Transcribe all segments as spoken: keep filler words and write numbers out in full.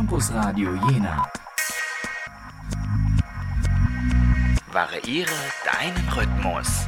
Campus Radio Jena. Variiere deinen Rhythmus.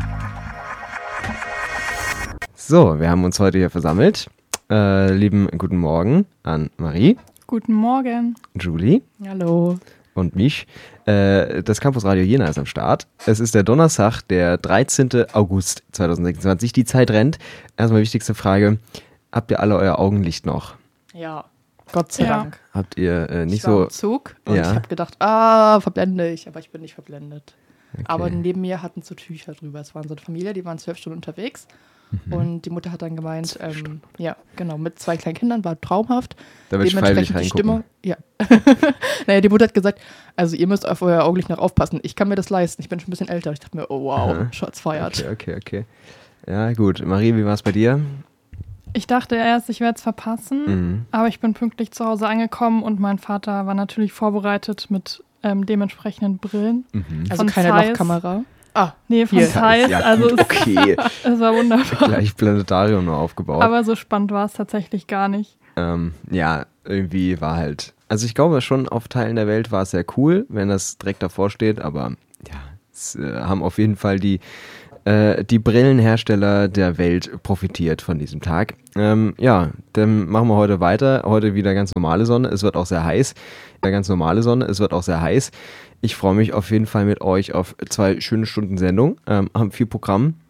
So, wir haben uns heute hier versammelt. Äh, lieben guten Morgen an Marie. Guten Morgen. Julie. Hallo. Und mich. Äh, das Campus Radio Jena ist am Start. Es ist der Donnerstag, der dreizehnten August zweitausendsechsundzwanzig. Die Zeit rennt. Erstmal wichtigste Frage. Habt ihr alle euer Augenlicht noch? Ja, Gott sei ja. Dank. Habt ihr äh, nicht ich war so... im Zug und ja. ich habe gedacht, ah, verblende ich, aber ich bin nicht verblendet. Okay. Aber neben mir hatten so Tücher drüber. Es waren so eine Familie, die waren zwölf Stunden unterwegs. Mhm. Und die Mutter hat dann gemeint, ähm, ja, genau, mit zwei kleinen Kindern, war traumhaft. Da wird freiwillig reingucken. Die Stimme, ja. Naja, die Mutter hat gesagt, also ihr müsst auf euer Augenlicht noch aufpassen. Ich kann mir das leisten, ich bin schon ein bisschen älter. Ich dachte mir, oh wow, Aha. Shots feiert. Okay, okay, okay. Ja, gut. Marie, wie war es bei dir? Ich dachte erst, ich werde es verpassen, mhm. aber ich bin pünktlich zu Hause angekommen und mein Vater war natürlich vorbereitet mit ähm, dementsprechenden Brillen. Mhm. Also keine Lochkamera? Ah, nee, von Zeiss. Ja, also gut, okay. Es war wunderbar. Gleich Planetarium noch aufgebaut. Aber so spannend war es tatsächlich gar nicht. Ähm, ja, irgendwie war halt, also ich glaube schon auf Teilen der Welt war es sehr cool, wenn das direkt davor steht, aber ja, es äh, haben auf jeden Fall die äh, die Brillenhersteller der Welt profitiert von diesem Tag. Ähm, ja, dann machen wir heute weiter. Heute wieder ganz normale Sonne. Es wird auch sehr heiß. Ja, ganz normale Sonne. Es wird auch sehr heiß. Ich freue mich auf jeden Fall mit euch auf zwei schöne Stunden Sendung. Ähm, haben viel Programm.